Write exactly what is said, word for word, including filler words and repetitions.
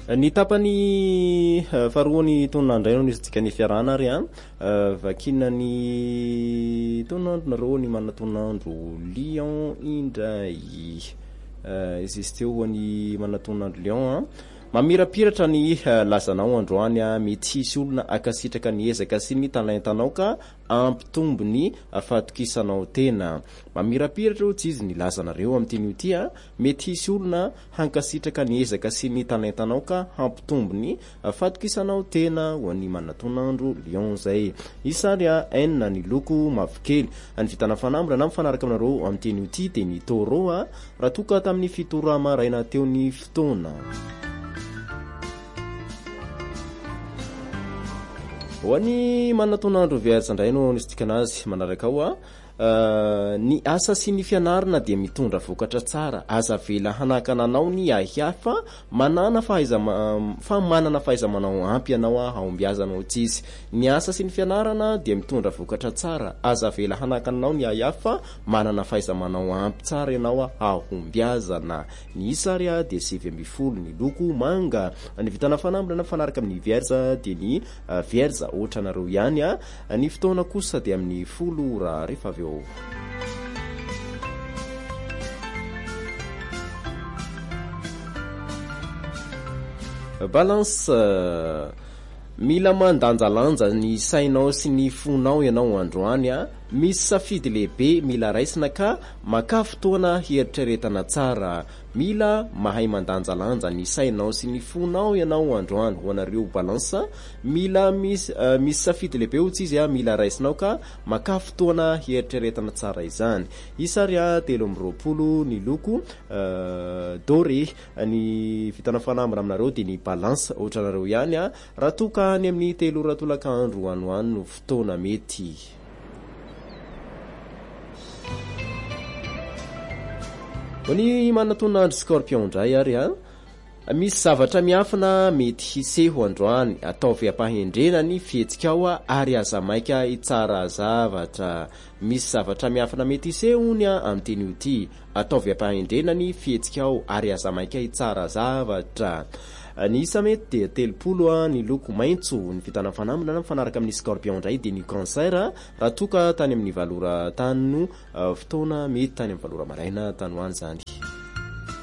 Ny tapany faharoany tonandray no nisy tsika ny fiarahana ary a vakina ny tonandro nareo ny manana tonandro Lion indray izy teo ny manana tonandro Lion mamirapiratra ny lazanao androany a mety hisy olona akasitraka ny ezaka sy ny talentanao ka ampitombo ny fahatokisanao tena mamirapiratra tsy izy ny lazanareo amin'ity ity a mety hisy olona hankasitraka ny ezaka sy ny talentanao ka ampitombo ny fahatokisanao tena ho an'ny manatonandro Lion zay isary a enina ny loko mavokely ny vitana fanambrana mifanaraka aminareo amin'ity ity de ny Taureau a raha toka tamin'ny fitoro maraina teo ny fotoana. Hoany manatonandro Vierge indray no nisy tikanazy manaraka ao a ny asa sy ny fianarana dia mitondra vokatra tsara aza vela hanakana anao ny ahiafa manana fahaiza fa manana fahaiza manao ampy ianao a haombiazanao tsisy ny asa sy ny fianarana dia mitondra vokatra tsara aza vela hanakana anao ny ahiafa manana fahaiza manao ampy tsara ianao a haombiazana ny isary a dia sivy amby folo ny loko manga ny vitana fanambrana fanaraka amin'ny Vierge dia ny Vierge ohatra nareo ihany a ny fotoana kosa dia amin'ny folo raha rehefa avy eo. Balance mila mandanjalanja ny sainao sy ny fonao ianao androany a misy safidy lehibe mila raisina ka maka fotoana hieritreretana tsara mila mahay mandanjalanja ny sainao sy ny fonao ianao androany ho anareo balance mila misy uh, misy safidy lehibe ohatsy izy a mila raisinao ka maka fotoana hieritreretana tsara izany isary a telo amby roapolo ny loko uh, doré ny vitana fanambrana aminareo dia ny balance ohatra nareo ihany a raha toka any amin'ny telo ratolaka andro anoany no fotoana mety. Ny manatonandro Scorpion indray ary a misy zavatra miafina mety hiseho androany ataovy ampahendrena ny fihetsikao a ary aza maika itsara zavatra misy zavatra miafina mety hisehony a amin'ity ity ataovy ampahendrena ny fihetsikao ary aza maika itsara zavatra ny isa mety dia telopolo ny loko maintso ny vitana fanambrana mifanaraka amin'ny Scorpion indray dia ny Cancer raha toka tany amin'ny valora tany no fotoana mety tany amin'ny valora maraina tany ho any zany.